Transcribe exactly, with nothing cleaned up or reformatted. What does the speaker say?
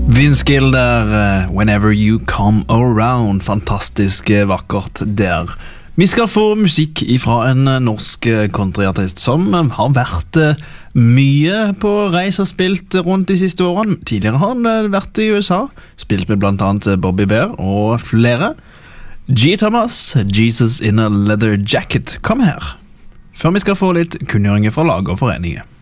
Vinskill der, uh, Whenever You Come Around. Fantastisk uh, vakkert der. Vi skal få musikk fra en uh, norsk uh, countryartist som uh, har vært uh, mye på reis og spilt rundt de siste årene. Tidligere har han uh, vært i U S A, spilt med blant annet uh, Bobby Bear og flere. G. Thomas, Jesus in a Leather Jacket, kom her. Før vi skal få litt kunngjøringer fra lag og foreninger.